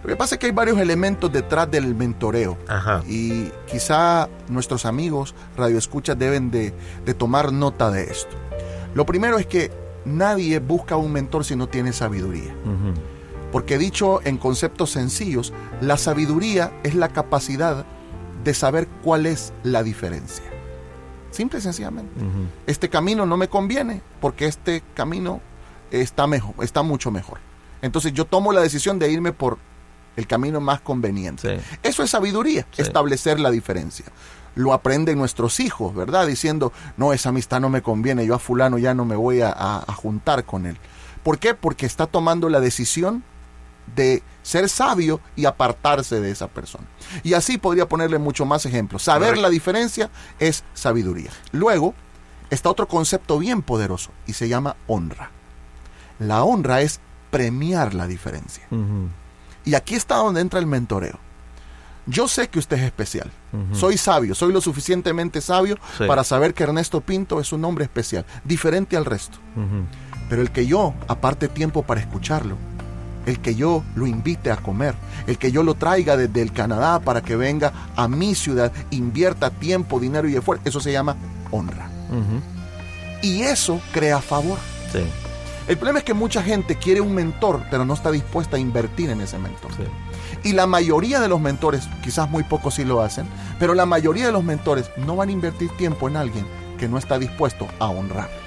Lo que pasa es que hay varios elementos detrás del mentoreo. Ajá. Y quizá nuestros amigos radioescuchas deben de tomar nota de esto. Lo primero es que nadie busca un mentor si no tiene sabiduría. Uh-huh. Porque dicho en conceptos sencillos, la sabiduría es la capacidad de saber cuál es la diferencia. Simple y sencillamente. Uh-huh. Este camino no me conviene porque este camino está mucho mejor. Entonces yo tomo la decisión de irme por el camino más conveniente. Sí. Eso es sabiduría, Sí. establecer la diferencia. Lo aprenden nuestros hijos, ¿verdad? Diciendo, no, esa amistad no me conviene, yo a fulano ya no me voy a juntar con él. ¿Por qué? Porque está tomando la decisión de ser sabio y apartarse de esa persona. Y así podría ponerle mucho más ejemplos. Saber la diferencia es sabiduría. Luego está otro concepto bien poderoso y se llama honra. La honra es premiar la diferencia. Uh-huh. Y aquí está donde entra el mentoreo. Yo sé que usted es especial. Uh-huh. Soy sabio, soy lo suficientemente sabio Sí. para saber que Ernesto Pinto es un hombre especial, diferente al resto. Uh-huh. Pero el que yo aparte tiempo para escucharlo, el que yo lo invite a comer, el que yo lo traiga desde el Canadá para que venga a mi ciudad, invierta tiempo, dinero y esfuerzo, eso se llama honra. Uh-huh. Y eso crea favor. Sí. El problema es que mucha gente quiere un mentor, pero no está dispuesta a invertir en ese mentor. Sí. Y la mayoría de los mentores, quizás muy pocos sí lo hacen, pero la mayoría de los mentores no van a invertir tiempo en alguien que no está dispuesto a honrar.